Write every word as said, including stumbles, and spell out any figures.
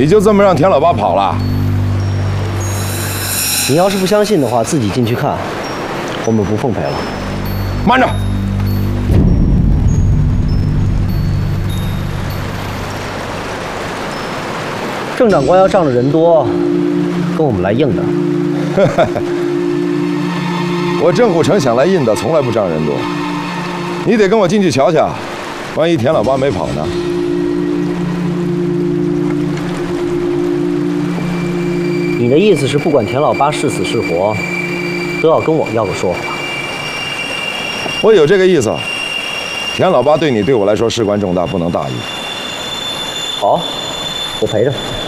你就这么让田老八跑了？ 你要是不相信的话，自己进去看。我们不奉陪了。 慢着！ 郑长官要仗着人多，跟我们来硬的。 我郑虎城想来硬的，从来不仗人多。你得跟我进去瞧瞧，万一田老八没跑呢？ 你的意思是，不管田老八是死是活，都要跟我要个说法？ 我有这个意思。田老八对你对我来说事关重大，不能大意。 好，我陪着。